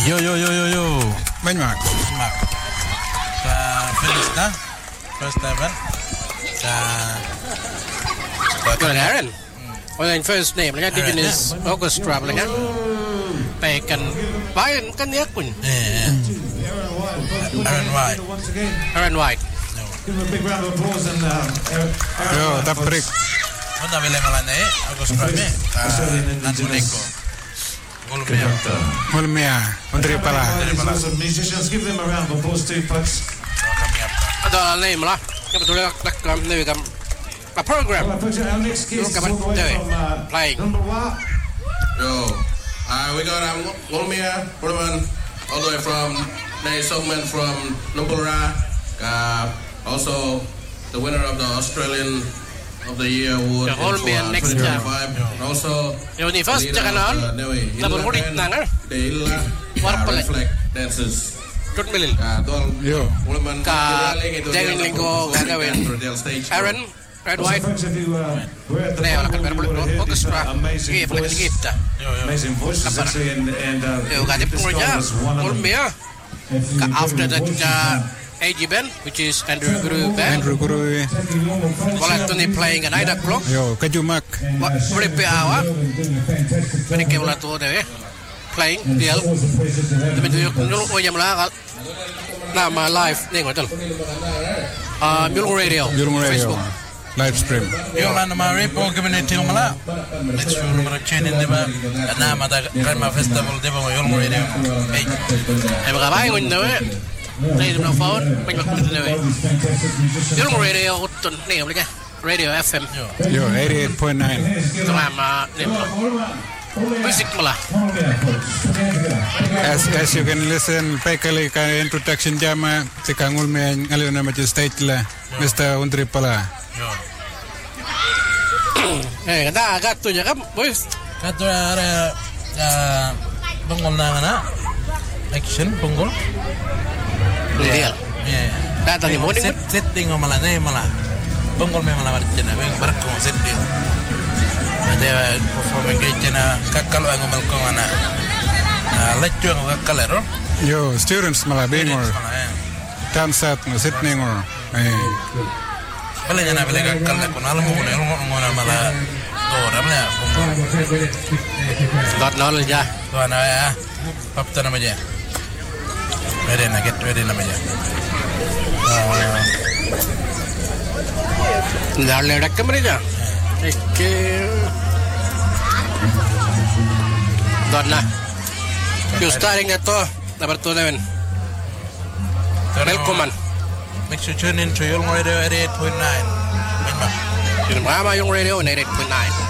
Yo. Banyak. Mak. Finish na. First event. Good Aaron. Well, first name, like Indigenous Orchestra, like that. They can buy and can you kun? Aaron White. Give him a big round of applause and Yo, taprik. Una vele malane Orchestra me. Nanti neko. Mulmia, Undri Pala. lots of musicians. Give them a round of applause too, folks. Ada name lah. Kita betul nak ni kam a program. Our next guest is all the way from Playing. Numberwa. We got Wolmia Burman all the way from Nate Sogman from Numbura. Also the winner of the Australian of the Year award The Wolmia next year. Also Yang ni first jangan on. Double hoodie nanga. Warpal. Dancers. Tut milil. Yo. Ka jangan linggo gagawin. Aaron Red White. Folks, if you were at the Leo Festival, nak you would have orchestra. heard this amazing voice, Kita. amazing voices actually, and Leo kata this punya guy was one of them. Wolmia. After that AG band, which is Andrew Guru band. Andrew Guru. While Tony playing an 8 o'clock. Yo, Kajumak. Boleh PA mereka bola tu deh playing deal. Tapi tu nyuruh jam lah nama live ni ngotot. Mulung Radio. Facebook. Live stream. Yo man mari po community umala. Let's show number chain in deba. Na mata Karma Festival deba Mulung Radio. Hey. Mereka baik ngotot deh. Ni tu phone, banyak ngotot deh. Mulung Radio utun ni boleh ke? Radio FM. Yo, 88.9. Selama ni. Musik malah. As you can listen, pekali ka introduction jama si Kangul me ngaliw na maji stage la Mr. Undri Pala. Kata agak tu je kan, boys. Kata ada bengol na action bengol. Deal. Dah tadi mau ni. Setting malah bengol memang malah macam mana berkong setting. Ada performing kena kakal ang ngomel ko ana. Lecture ng kakalero. Yo, students malah bingor. Tansat no sitting or. Bale na bale kakal na kun alam mo ngona malah ora bala. Got knowledge ya. To ana ya. Papta na maja. Ready na maja. Dah ledak ke mereka. Oke. Dona. You starting itu number 2 11. Welcome. Make sure tune in to Young Radio 88.9. Yung radio 88.9.